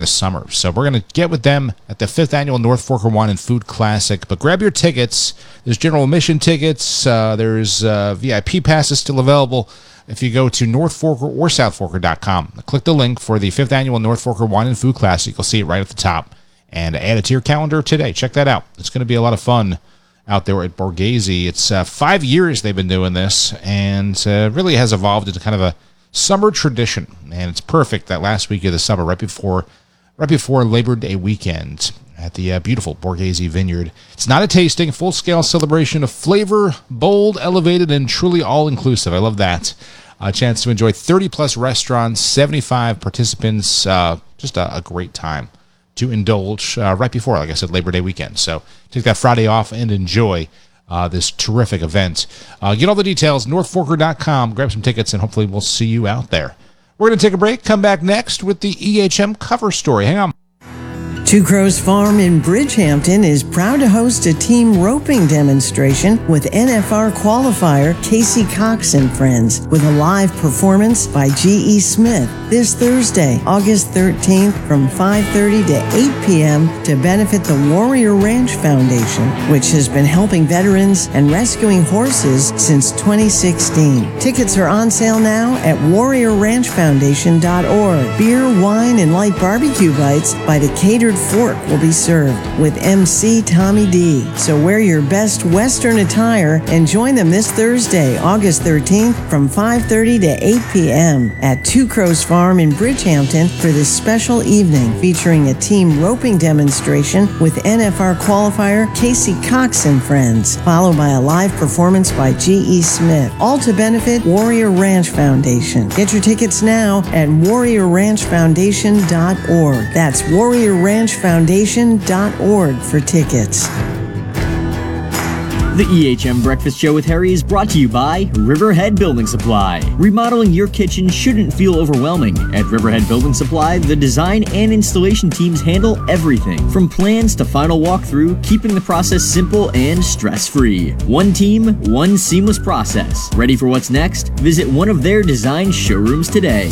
summer. So we're going to get with them at the 5th Annual North Forker Wine and Food Classic. But grab your tickets. There's general admission tickets. There's VIP passes still available. If you go to North Forker or SouthForker.com, click the link for the 5th Annual North Forker Wine and Food Classic. You'll see it right at the top. And add it to your calendar today. Check that out. It's going to be a lot of fun out there at Borghese. It's 5 years they've been doing this, and really has evolved into kind of a summer tradition. And it's perfect that last week of the summer, right before Labor Day weekend at the beautiful Borghese Vineyard. It's not a tasting, full-scale celebration of flavor, bold, elevated, and truly all-inclusive. I love that. A chance to enjoy 30-plus restaurants, 75 participants, just a great time to indulge right before, like I said, Labor Day weekend. So take that Friday off and enjoy this terrific event. Get all the details, northforker.com. Grab some tickets, and hopefully we'll see you out there. We're going to take a break, come back next with the EHM cover story. Hang on. Two Crows Farm in Bridgehampton is proud to host a team roping demonstration with NFR qualifier Casey Cox and Friends with a live performance by G.E. Smith this Thursday, August 13th from 5:30 to 8 p.m. to benefit the Warrior Ranch Foundation, which has been helping veterans and rescuing horses since 2016. Tickets are on sale now at warriorranchfoundation.org. Beer, wine, and light barbecue bites by the Catered Fork will be served with MC Tommy D. So wear your best Western attire and join them this Thursday, August 13th from 5:30 to 8 p.m. at Two Crows Farm in Bridgehampton for this special evening featuring a team roping demonstration with NFR qualifier Casey Cox and Friends, followed by a live performance by G.E. Smith, all to benefit Warrior Ranch Foundation. Get your tickets now at warriorranchfoundation.org. That's warriorranchfoundation.org for tickets. The EHM Breakfast Show with Harry is brought to you by Riverhead Building Supply. Remodeling your kitchen shouldn't feel overwhelming. At Riverhead Building Supply, the design and installation teams handle everything from plans to final walkthrough, keeping the process simple and stress-free. One team, one seamless process. Ready for what's next? Visit one of their design showrooms today.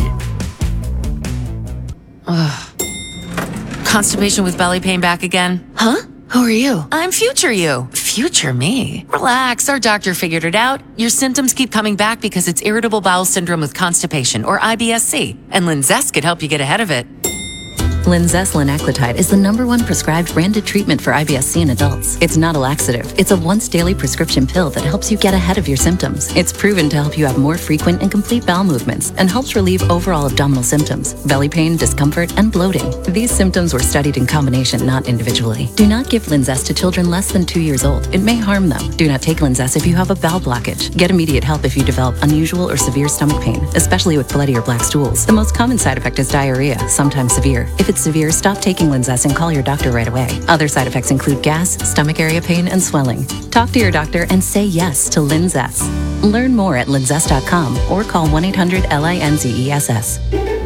Constipation with belly pain back again? Huh? Who are you? I'm future you. Future me? Relax, our doctor figured it out. Your symptoms keep coming back because it's irritable bowel syndrome with constipation, or IBS-C, and Linzess could help you get ahead of it. Linzess linaclotide is the #1 prescribed branded treatment for IBS-C in adults. It's not a laxative. It's a once-daily prescription pill that helps you get ahead of your symptoms. It's proven to help you have more frequent and complete bowel movements and helps relieve overall abdominal symptoms, belly pain, discomfort, and bloating. These symptoms were studied in combination, not individually. Do not give Linzess to children less than 2 years old. It may harm them. Do not take Linzess if you have a bowel blockage. Get immediate help if you develop unusual or severe stomach pain, especially with bloody or black stools. The most common side effect is diarrhea, sometimes severe. If it's severe, stop taking Linzess and call your doctor right away. Other side effects include gas, stomach area pain, and swelling. Talk to your doctor and say yes to Linzess. Learn more at linzess.com or call 1-800-LINZESS.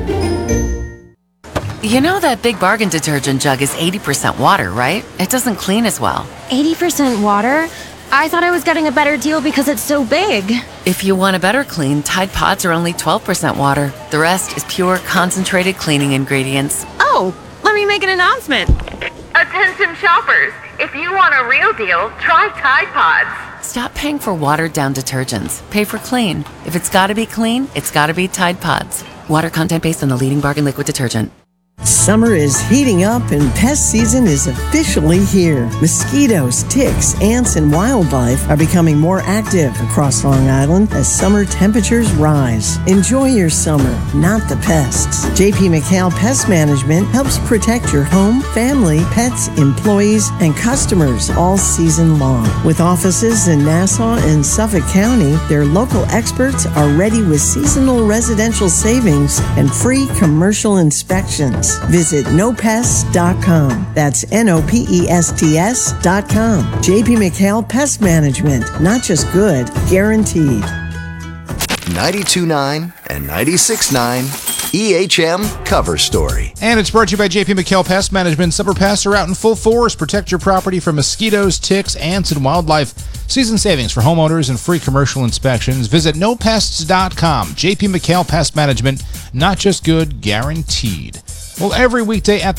You know that Big Bargain detergent jug is 80% water, right? It doesn't clean as well. 80% water? I thought I was getting a better deal because it's so big. If you want a better clean, Tide Pods are only 12% water. The rest is pure, concentrated cleaning ingredients. Oh, let me make an announcement. Attention shoppers, if you want a real deal, try Tide Pods. Stop paying for watered-down detergents. Pay for clean. If it's gotta be clean, it's gotta be Tide Pods. Water content based on the leading bargain liquid detergent. Summer is heating up and pest season is officially here. Mosquitoes, ticks, ants, and wildlife are becoming more active across Long Island as summer temperatures rise. Enjoy your summer, not the pests. JP McHale Pest Management helps protect your home, family, pets, employees, and customers all season long. With offices in Nassau and Suffolk County, their local experts are ready with seasonal residential savings and free commercial inspections. Visit nopests.com. That's NOPESTS.com. JP McHale Pest Management. Not just good, guaranteed. 92.9 and 96.9 EHM Cover Story. And it's brought to you by JP McHale Pest Management. Summer pests are out in full force. Protect your property from mosquitoes, ticks, ants, and wildlife. Season savings for homeowners and free commercial inspections. Visit nopests.com. JP McHale Pest Management. Not just good, guaranteed. Well, every weekday at